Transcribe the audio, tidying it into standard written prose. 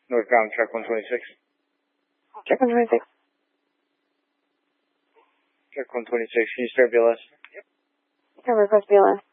Northbound, track 126. Check 126. Track 126, can you start BLS? Can request BLS.